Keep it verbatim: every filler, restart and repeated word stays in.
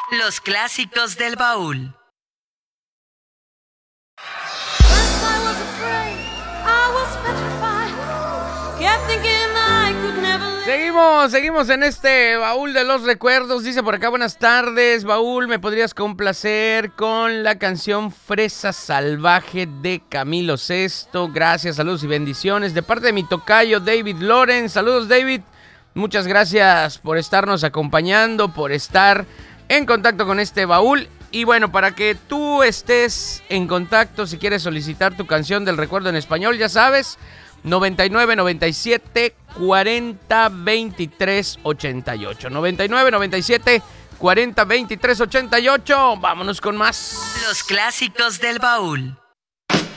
Los clásicos del baúl. Seguimos, seguimos en este baúl de los recuerdos. Dice por acá, buenas tardes, baúl, ¿me podrías complacer con la canción Fresa Salvaje de Camilo Sesto? Gracias, saludos y bendiciones. De parte de mi tocayo David Loren. Saludos, David. Muchas gracias por estarnos acompañando, por estar en contacto con este baúl. Y bueno, para que tú estés en contacto, si quieres solicitar tu canción del recuerdo en español, ya sabes, noventa y nueve, noventa y siete, cuarenta, veintitrés, ochenta y ocho. noventa y nueve, noventa y siete, cuarenta, veintitrés, ochenta y ocho. Vámonos con más. Los clásicos del baúl.